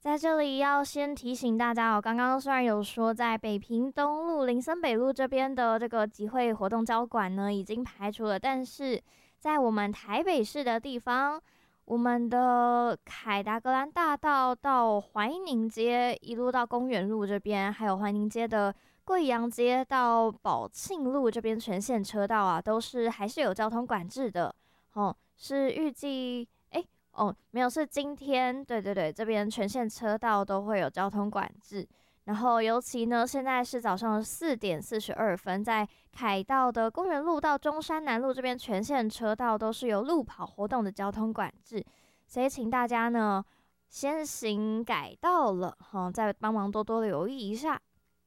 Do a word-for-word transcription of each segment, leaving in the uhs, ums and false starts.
在这里要先提醒大家哦，刚刚虽然有说在北平东路、林森北路这边的这个集会活动交馆呢已经排除了，但是在我们台北市的地方，我们的凯达格兰大道到怀宁街，一路到公园路这边，还有怀宁街的贵阳街到宝庆路这边全线车道啊，都是还是有交通管制的哦，是预计。哦，没有，是今天，对对对，这边全线车道都会有交通管制。然后，尤其呢，现在是早上四点四十二分，在凯道的公园路到中山南路这边全线车道都是有路跑活动的交通管制，所以请大家呢先行改道了，哈，再帮忙多多留意一下。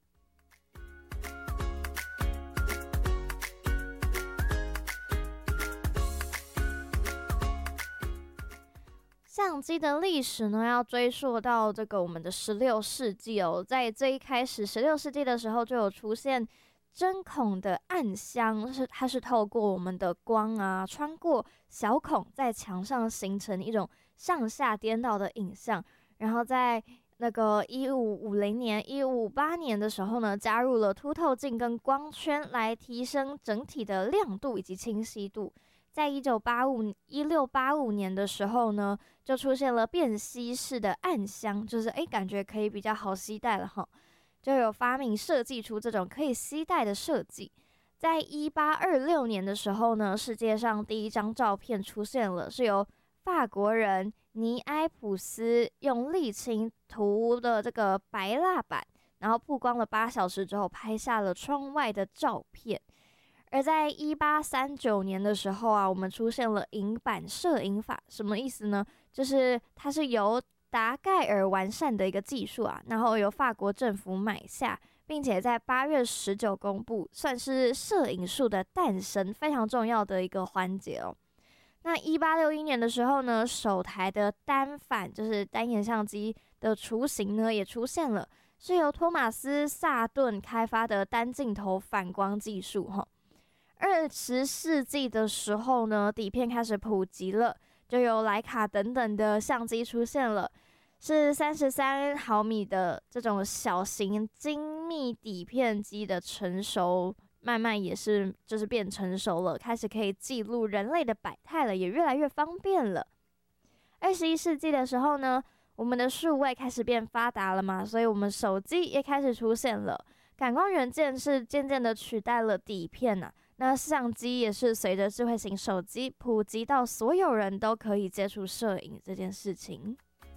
相机的历史呢，要追溯到这个我们的十六世纪哦。在最一开始，十六世纪的时候就有出现针孔的暗箱，是它是透过我们的光啊，穿过小孔，在墙上形成一种上下颠倒的影像。然后在那个一五五零年、一五五八年的时候呢，加入了凸透镜跟光圈来提升整体的亮度以及清晰度。在一九八五一六八五年的时候呢，就出现了便携式的暗箱，就是诶感觉可以比较好携带了哈，就有发明设计出这种可以携带的设计。在一八二六年的时候呢，世界上第一张照片出现了，是由法国人尼埃普斯用沥青涂的这个白蜡板，然后曝光了八小时之后拍下了窗外的照片。而在一八三九年的时候啊，我们出现了银版摄影法，什么意思呢？就是它是由达盖尔完善的一个技术啊，然后由法国政府买下，并且在八月十九公布，算是摄影术的诞生非常重要的一个环节哦。那一八六一年的时候呢，首台的单反就是单眼相机的雏形呢也出现了，是由托马斯萨顿开发的单镜头反光技术哈。二十世纪的时候呢，底片开始普及了，就有徕卡等等的相机出现了，是三十三毫米的这种小型精密底片机的成熟，慢慢也是就是变成熟了，开始可以记录人类的百态了，也越来越方便了。二十一世纪的时候呢，我们的数位开始变发达了嘛，所以我们手机也开始出现了，感光元件是渐渐的取代了底片啊。那相机也是随着智慧型手机普及到所有人都可以接触摄影这件事情。